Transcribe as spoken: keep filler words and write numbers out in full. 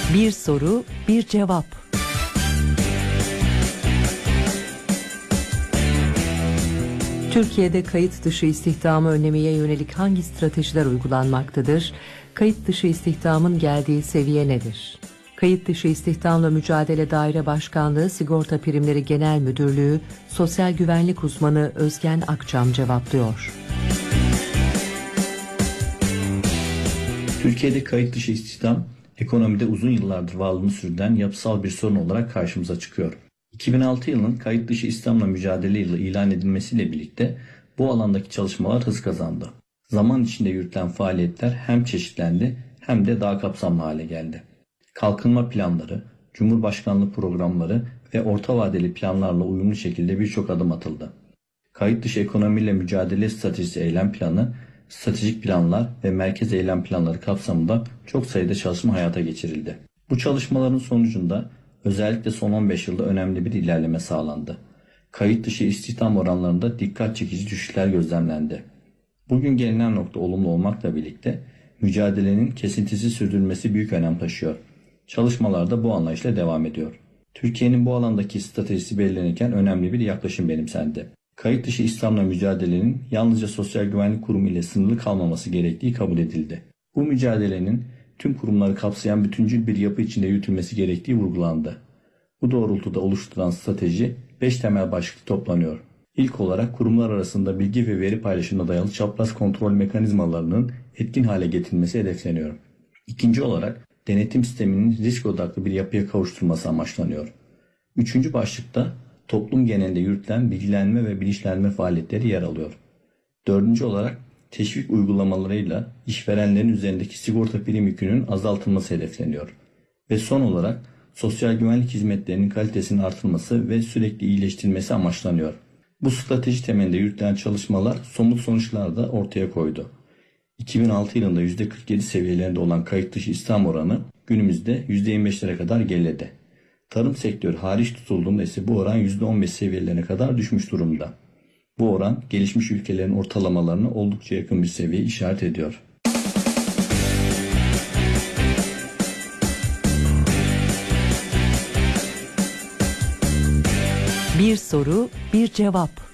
Bir soru, bir cevap. Türkiye'de kayıt dışı istihdamı önlemeye yönelik hangi stratejiler uygulanmaktadır? Kayıt dışı istihdamın geldiği seviye nedir? Kayıt dışı istihdamla mücadele daire başkanlığı Sigorta Primleri Genel Müdürlüğü Sosyal Güvenlik Uzmanı Özgen Akçam cevaplıyor. Türkiye'de kayıt dışı istihdam, ekonomide uzun yıllardır varlığını sürdüren yapısal bir sorun olarak karşımıza çıkıyor. iki bin altı yılının kayıt dışı istihdamla mücadele yılı ilan edilmesiyle birlikte bu alandaki çalışmalar hız kazandı. Zaman içinde yürütülen faaliyetler hem çeşitlendi hem de daha kapsamlı hale geldi. Kalkınma planları, Cumhurbaşkanlığı programları ve orta vadeli planlarla uyumlu şekilde birçok adım atıldı. Kayıt dışı ekonomiyle mücadele stratejisi eylem planı, stratejik planlar ve merkez eylem planları kapsamında çok sayıda çalışma hayata geçirildi. Bu çalışmaların sonucunda özellikle son on beş yılda önemli bir ilerleme sağlandı. Kayıt dışı istihdam oranlarında dikkat çekici düşüşler gözlemlendi. Bugün gelinen nokta olumlu olmakla birlikte mücadelenin kesintisiz sürdürülmesi büyük önem taşıyor. Çalışmalar da bu anlayışla devam ediyor. Türkiye'nin bu alandaki stratejisi belirlenirken önemli bir yaklaşım benimsendi. Kayıt dışı istihdamla mücadelenin yalnızca Sosyal Güvenlik Kurumu ile sınırlı kalmaması gerektiği kabul edildi. Bu mücadelenin tüm kurumları kapsayan bütüncül bir yapı içinde yürütülmesi gerektiği vurgulandı. Bu doğrultuda oluşturulan strateji beş temel başlıkta toplanıyor. İlk olarak kurumlar arasında bilgi ve veri paylaşımına dayalı çapraz kontrol mekanizmalarının etkin hale getirilmesi hedefleniyor. İkinci olarak denetim sisteminin risk odaklı bir yapıya kavuşturulması amaçlanıyor. Üçüncü başlıkta toplum genelinde yürütülen bilgilenme ve bilinçlenme faaliyetleri yer alıyor. Dördüncü olarak teşvik uygulamalarıyla işverenlerin üzerindeki sigorta prim yükünün azaltılması hedefleniyor. Ve son olarak sosyal güvenlik hizmetlerinin kalitesinin artırılması ve sürekli iyileştirilmesi amaçlanıyor. Bu strateji temelinde yürütülen çalışmalar somut sonuçlar da ortaya koydu. iki bin altı yılında yüzde kırk yedi seviyelerinde olan kayıt dışı istihdam oranı günümüzde yüzde yirmi beşlere kadar geriledi. Tarım sektörü hariç tutulduğunda ise bu oran yüzde on beş seviyelerine kadar düşmüş durumda. Bu oran gelişmiş ülkelerin ortalamalarına oldukça yakın bir seviye işaret ediyor. Bir soru, bir cevap.